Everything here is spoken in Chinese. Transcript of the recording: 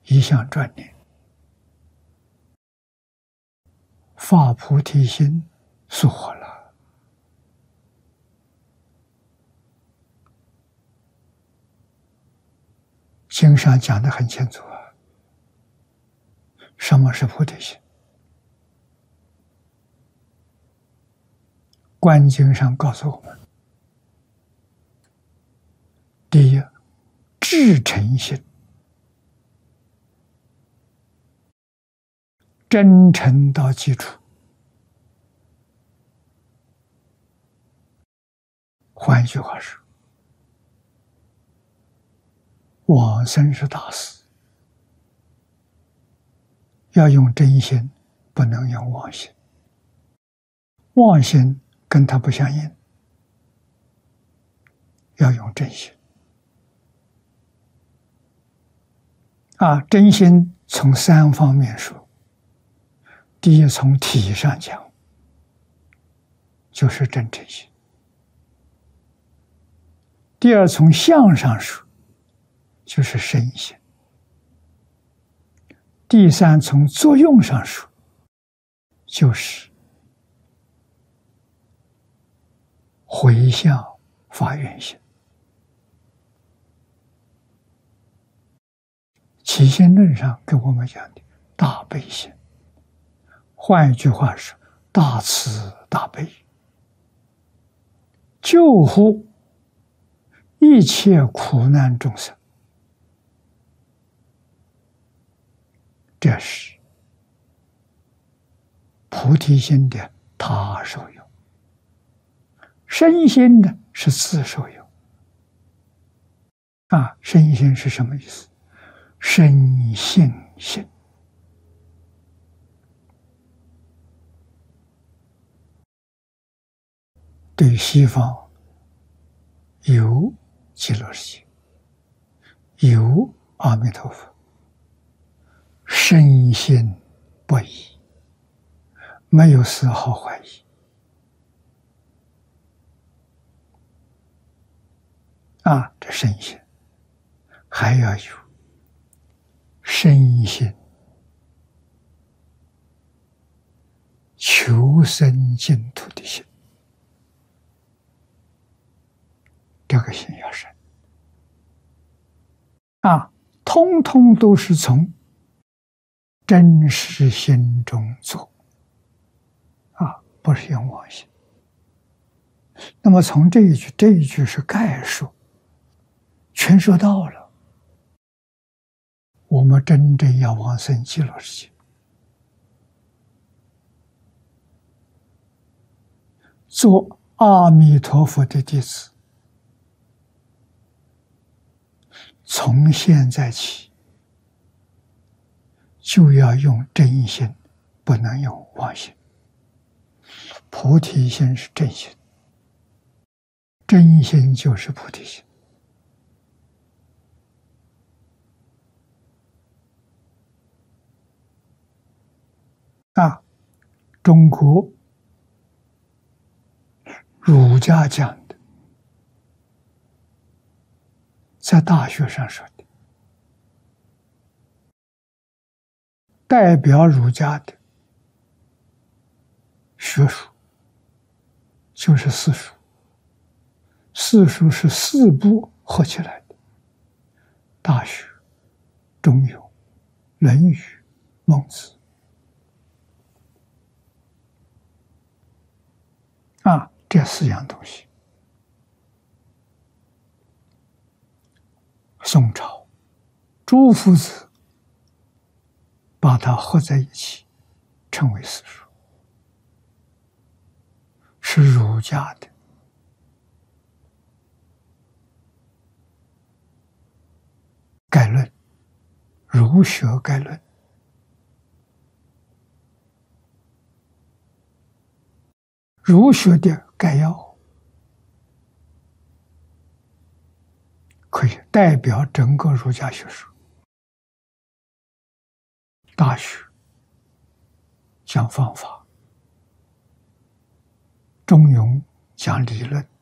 一向专念，发菩提心，速活了。经上讲得很清楚啊，什么是菩提心？观经上告诉我们，第一，至诚心，真诚到基础。换一句话说，往生是大事，要用真心，不能用妄心。妄心跟它不相应，要用真心。真心从三方面说。第一，从体上讲，就是真诚心；第二，从相上说，就是身心；第三，从作用上说，就是回向发愿心。起心论上跟我们讲的大悲心，换一句话说，大慈大悲，救护一切苦难众生。这是菩提心的他受用，身心呢是自受用。身心是什么意思？身性心。对西方有极乐世界，有阿弥陀佛，深信不疑，没有丝毫怀疑。这深信还要有深信求生净土的心，这个心要深。通通都是从真实心中做，不是用妄心。那么从这一句是概述，全说到了。我们真正要往生极乐世界，做阿弥陀佛的弟子，从现在起就要用真心，不能用妄心。菩提心是真心，真心就是菩提心。中国儒家讲的，在大学上说的，代表儒家的学术就是四书。四书是四部合起来的，大学、中庸、论语、孟子。这四样东西，宋朝朱夫子把它合在一起，称为四书，是儒家的概论，儒学概论。儒学的概要，可以代表整个儒家学说。大学讲方法，中庸讲理论，